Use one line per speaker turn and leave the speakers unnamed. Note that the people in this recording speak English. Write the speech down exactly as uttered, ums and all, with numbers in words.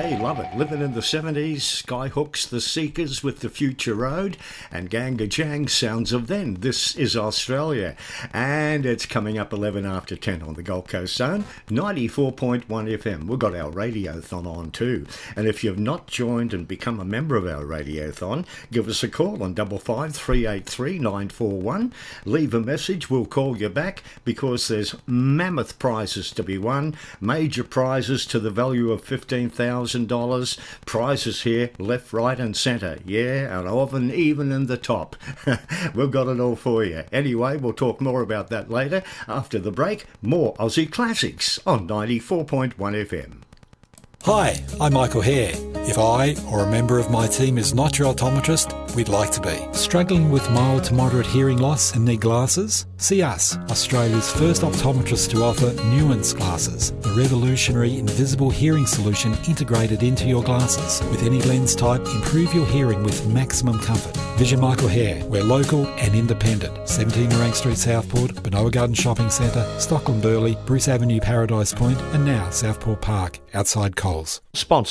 Hey, love it. Living in the seventies, Skyhooks, The Seekers with The Future Road, and Ganga Jang, Sounds of Then. This is Australia, and it's coming up eleven after ten on the Gold Coast Zone, ninety-four point one F M. We've got our Radiothon on too, and if you've not joined and become a member of our Radiothon, give us a call on double five three eight three nine four one. Leave a message, we'll call you back, because there's mammoth prizes to be won, major prizes to the value of fifteen thousand dollars, prizes here left, right and centre, yeah, and often even in the top. We've got it all for you. Anyway, we'll talk more about that later. After the break, more Aussie classics on ninety-four point one F M.
Hi, I'm Michael Hare. If I or a member of my team is not your optometrist, we'd like to be. Struggling with mild to moderate hearing loss and need glasses? See us, Australia's first optometrist to offer Nuance glasses, the revolutionary invisible hearing solution integrated into your glasses. With any lens type, improve your hearing with maximum comfort. Vision Michael Hare. We're local and independent. seventeen Narang Street, Southport, Benoa Garden Shopping Centre, Stockland Burleigh, Bruce Avenue, Paradise Point, and now Southport Park, outside Coles.
Sponsor